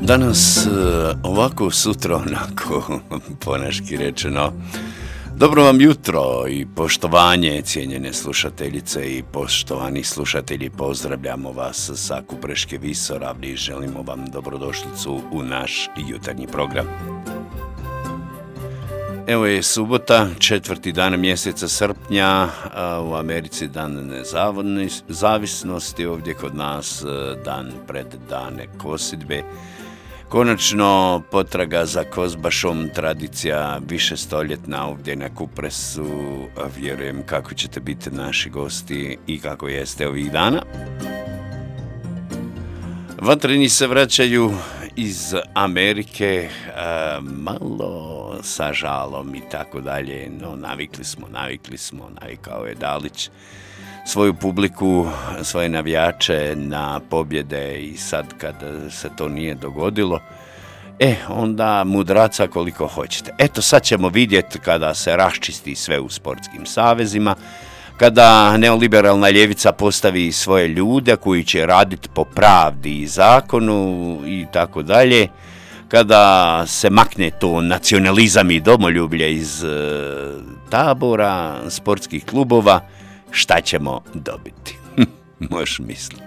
Danas ovako, sutra onako, ponaški rečeno. Dobro vam jutro i poštovanje, cijenjene slušateljice i poštovani slušatelji, pozdravljamo vas sa Kupreške visoravni i želimo vam dobrodošlicu u naš jutarnji program. Evo je subota, 4. dan mjeseca srpnja, u Americi dan nezavisnosti, ovdje kod nas dan pred dane kosidbe. Konačno potraga za kozbašom, tradicija višestoljetna ovdje na Kupresu. Vjerujem kako ćete biti naši gosti i kako jeste ovih dana. Vatreni se vraćaju iz Amerike, malo sa žalom i tako dalje, no navikao je Dalić svoju publiku, svoje navijače na pobjede i sad kad se to nije dogodilo, onda mudraca koliko hoćete. Eto, sad ćemo vidjeti kada se raščisti sve u sportskim savezima, kada neoliberalna ljevica postavi svoje ljude koji će raditi po pravdi i zakonu i tako dalje, kada se makne to nacionalizam i domoljublje iz tabora, sportskih klubova, šta ćemo dobiti? Možeš misliti.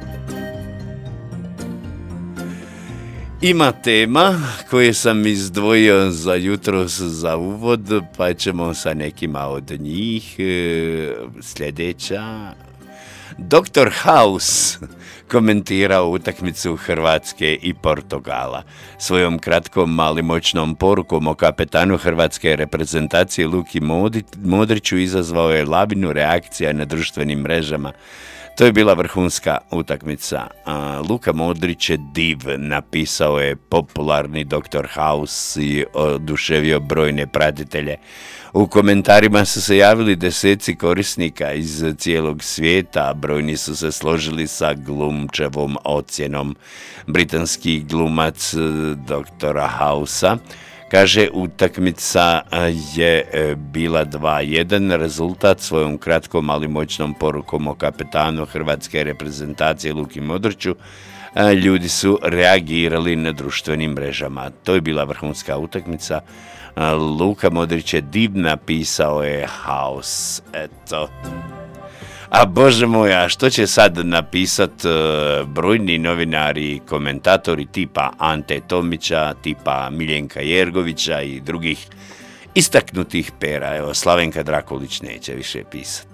Ima tema koje sam izdvojio za jutros za uvod, pa ćemo sa nekima od njih. Sljedeća. Dr. House komentirao utakmicu Hrvatske i Portugala. Svojom kratkom, ali moćnom porukom o kapetanu hrvatske reprezentacije Luki Modriću izazvao je lavinu reakcija na društvenim mrežama. To je bila vrhunska utakmica. Luka Modrić je div, napisao je popularni Dr. House i oduševio brojne pratitelje. U komentarima su se javili deseci korisnika iz cijelog svijeta, brojni su se složili sa glumčevom ocjenom. Britanski glumac Dr. Housea kaže, utakmica je bila 2-1, rezultat. Svojom kratkom ali moćnom porukom o kapetanu hrvatske reprezentacije Luki Modriću ljudi su reagirali na društvenim mrežama. To je bila vrhunska utakmica. Luka Modrić je div, napisao je House. Eto. A Bože moj, a što će sad napisat brojni novinari i komentatori tipa Ante Tomića, tipa Miljenka Jergovića i drugih istaknutih pera? Evo, Slavenka Drakulić neće više pisat.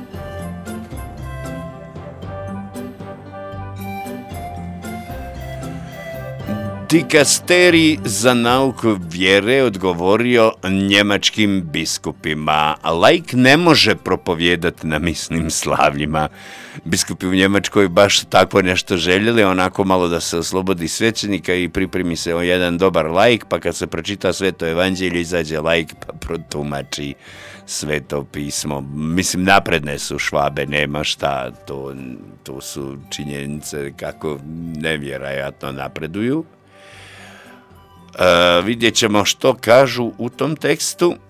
Dikasterij za nauku vjere odgovorio njemačkim biskupima. Laik ne može propovijedati na misnim slavljima. Biskupi u Njemačkoj baš tako nešto željeli, onako malo da se oslobodi svećenika i pripremi se jedan dobar laik, pa kad se pročita Sveto evanđelje izađe laik pa protumači Sveto pismo. Mislim, napredne su Švabe, nema šta, to su činjenice kako nevjerojatno napreduju. Vidjet ćemo što kažu u tom tekstu.